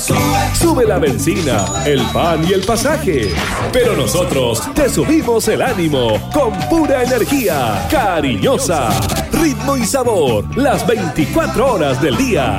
Sube la benzina, el pan y el pasaje. Pero nosotros te subimos el ánimo con pura energía cariñosa. Ritmo y sabor, las 24 horas del día.